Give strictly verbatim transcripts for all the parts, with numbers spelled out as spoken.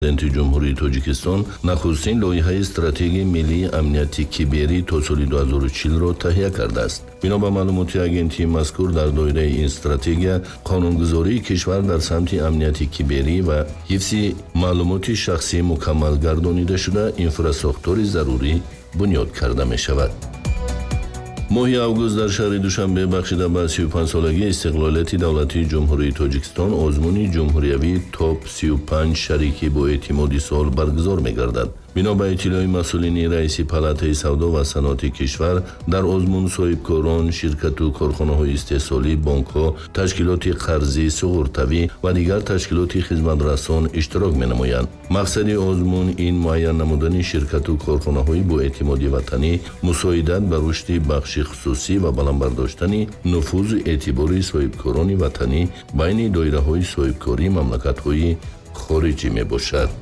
Президенти Ҷумҳурии Тоҷикистон нахустин лоиҳаи стратегияи миллии амнияти киберӣ то соли ду ҳазору чилро таҳия кардааст. Бино ба маълумоти агентии мазкур, дар доираи ин стратегия қонунгузории кишвар дар самти амнияти киберӣ ва ҳифзи маълумоти шахсӣ мукаммал гардонида шуда, инфраструктури зарурӣ бунёд карда мешавад. моҳи август дар шаҳри Душанбе бахшида ба сию панҷсолагии истиқлолияти давлати Ҷумҳурии Тоҷикистон озмуни ҷумҳуриявии топ сию панҷ шарикӣ бо эътимоди сол баргузор мегардад. бино ба иттилои масъулини раиси палатаи савдо ва саноати кишвар, дар озмун соҳибкорон, ширкату корхонаҳои истеҳсолӣ, бонкҳо, ташкилоти қарзӣ, суғуртавӣ ва дигар ташкилоти хизматрасон иштирок менамоянд. мақсади озмун ин муайян намудани ширкату корхонаҳои бо эътимоди ватанӣ, мусоидат ба рушди бахши хусусӣ ва баландбардоштани нуфузу эътибори соҳибкорони ватанӣ байни доираҳои соҳибкории мамлакатҳои хориҷӣ мебошад.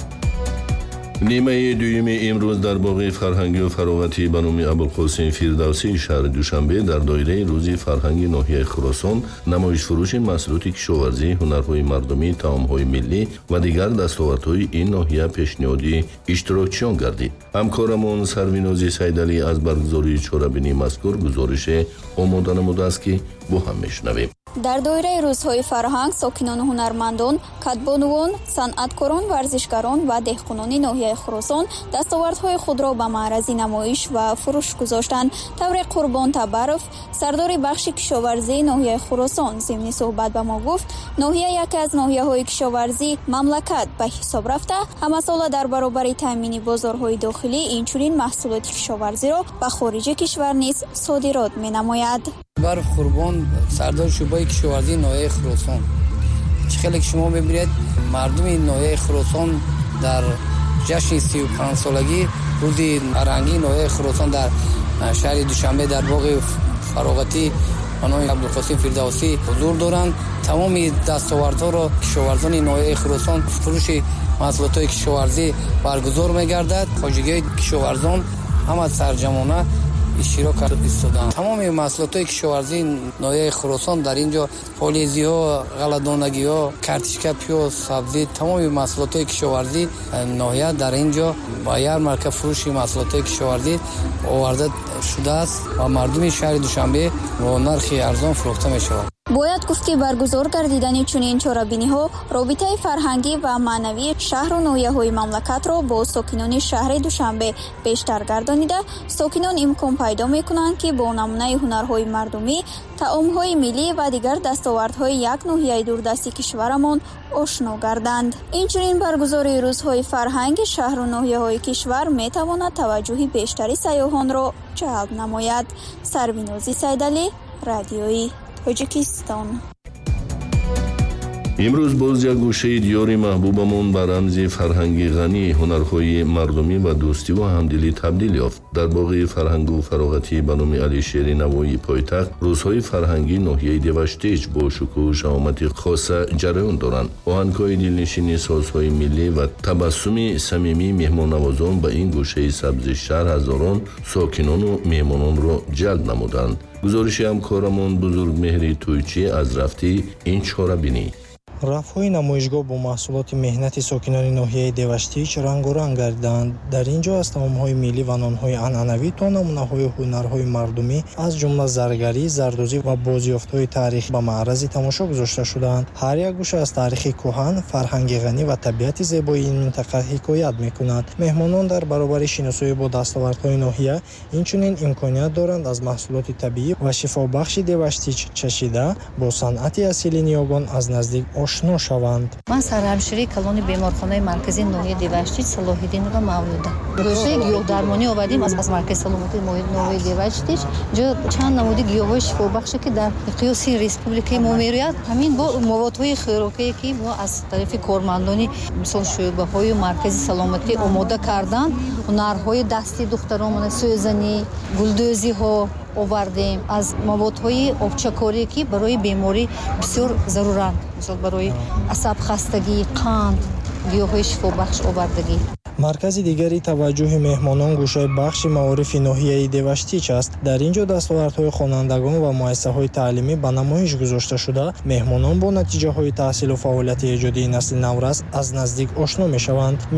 нимаи дуюми имрӯз дар боғи фарҳангию фароғатӣ ба номи Абулқосим Фирдавсии шаҳри Душанбе дар доираи рӯзи фарҳанги ноҳияи Хуросон намоишфурӯши маҳсулоти кишоварзӣ, ҳунарҳои мардумӣ, таомҳои миллӣ ва дигар дастовардҳои ин ноҳия пешниҳоди иштирокчиён гардид. ҳамкорамон Сарвинози Сайдалӣ аз баргузории чорабинии мазкур гузорише омода намудааст ки бо ҳам мешунавем. дар доираи рӯзҳои фарҳанг сокинони ҳунармандон, катбонувон, санъаткорон, варзишгарон ва деҳқонони ноҳияи Хуросон дастовардҳои худро ба маърази намоиш ва фурӯш гузоштанд. тавре Қурбон Табаров, сардори бахши кишоварзии ноҳияи Хуросон, зимни суҳбат ба мо гуфт, ноҳия яке аз ноҳияҳои кишоварзии мамлакат ба ҳисоб рафта, ҳамасола дар баробари таъмини бозорҳои дохилӣ инчунин маҳсулоти кишоварзиро ба хориҷи кишвар низ содирот менамояд. Барф Қурбон, сардори шӯъбаи кишоварзии ноҳияи Хуросон. Чӣ хеле ки шумо мебинед, мардуми ноҳияи Хуросон дар ҷашни сию панҷсолагӣ рӯзи фарҳангии ноҳияи Хуросон дар шаҳри Душанбе дар боғи фароғатӣ ба номи Абулқосим Фирдавсӣ ҳузур доранд. тамоми дастовардҳоро кишоварзони ноҳияи Хуросон фурӯши маҳсулотҳои кишоварзӣ баргузор мегардад. хоҷигиҳои кишоварзон ҳама сарҷамона иштирок истоданд. тамоми маҳсулотҳои кишоварзии ноҳияи Хуросон дар инҷо полезиҳо, ғалладонагиҳо, картишка, пиёз, сабзӣ, тамоми маҳсулотҳои кишоварзии ноҳия дар инҷо ба ярмарка фурӯши маҳсулотҳои кишоварзӣ оварда шудааст ва мардуми шаҳри Душанбе бо нархи арзон фурӯхта мешавад. бояд гуфт ки баргузор гардидани чунин чорабиниҳо робитаи фарҳангӣ ва маънавии шаҳру ноҳияҳои мамлакатро бо сокинони шаҳри Душанбе бештар гардонида, сокинон имкон пайдо мекунанд ки бо намунаи ҳунарҳои мардумӣ, таомҳои миллӣ ва дигар дастовардҳои як ноҳияи дурдасти кишварамон ошно гарданд. инчунин баргузори рӯзҳои фарҳанги шаҳру ноҳияҳои кишвар метавонад таваҷҷӯҳи бештари сайёҳонро ҷалб намояд. Сарвинози Сайдалӣ, радиои Тоҷикистон. имрӯз боз як гӯшаи диёри маҳбубамон ба рамзи фарҳанги ғанӣ, ҳунарҳои мардумӣ ва дӯстиву ҳамдилӣ табдил ёфт. дар боғи фарҳангу фароғатӣ ба номи Алишери Навоии пойтахт рӯзҳои фарҳангӣ ноҳияи Деваштеч бо шукӯҳу шаҳомати хоса ҷараён доранд. оҳангҳои дилнишини созҳои миллӣ ва табассуми самимии меҳмоннавозон ба ин гӯшаи сабзи шаҳр ҳазорон сокинону меҳмононро ҷалб намуданд. гузориши ҳамкорамон Бузургмеҳри Тӯйчӣ аз рафти ин чорабинӣ. рафъҳои намоишгоҳ бо маҳсулоти меҳнати сокинони ноҳияи Деваштич рангоранг гардиданд. дар ин ҷо аз таомҳои миллӣ ва нонҳои анъанавӣ то намунаҳои ҳунарҳои мардумӣ аз ҷумла заргарӣ, зардозӣ ва бозёфтҳои таърихӣ ба маърази тамошо гузошта шудаанд. ҳар як гӯша аз таърихи кӯҳан, фарҳанги ғанӣ ва табиати зебоии ин минтақа ҳикоят мекунад. меҳмонон дар баробари шиносоӣ бо дастовардҳои ноҳия инчунин имконият доранд аз маҳсулоти табиӣ ва шифобахши Деваштич чашида бо санъати асили ниёгон аз наздик ошно шаванд. ман сарҳамшири калони беморхонаи марказии ноҳияи Деваштич Салоҳиддинова Мавлуда. гӯшаи гиёҳдармонӣ овардем аз маркази саломатии ноҳияи Деваштич. ҷо чанд намуди гиёҳҳои шифобахше ки дар миқёси республикаи мо мерояд. ҳамин бо муводҳои хӯрокие ки мо аз тарафи кормандони мисол шӯъбаҳои маркази саломатӣ омода карданд, ҳунарҳои дасти духтарон, сӯзанӣ, гулдӯзиҳо овардем, аз маводҳои обчакорие ки барои беморӣ бисёр заруранд, мисол барои асабхастагӣ, қанд, гиёҳҳои шифобахш овардагӣ. маркази дигари таваҷҷӯҳи меҳмонон гӯшаи бахши маорифи ноҳияи Деваштич аст. Дар ин ҷо дастовардҳои хонандагон ва муассисаҳои таълимӣ ба намоиш гузошта шуда, меҳмонон бо натиҷаҳои таҳсилу фаъолияти эҷодии насли наврас аз наздик ошно мешаванд.